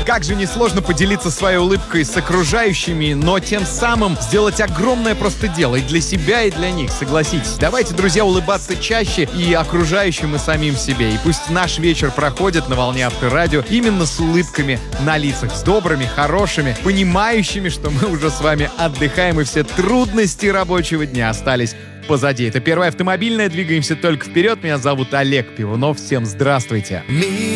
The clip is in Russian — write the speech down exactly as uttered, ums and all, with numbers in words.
Как же несложно поделиться своей улыбкой с окружающими, но тем самым сделать огромное просто дело и для себя, и для них, согласитесь. Давайте, друзья, улыбаться чаще и окружающим, и самим себе. И пусть наш вечер проходит на волне Авторадио именно с улыбками на лицах, с добрыми, хорошими, понимающими, что мы уже с вами отдыхаем, и все трудности рабочего дня остались позади. Это Первая автомобильная, двигаемся только вперед. Меня зовут Олег Пивунов. Всем здравствуйте. Мир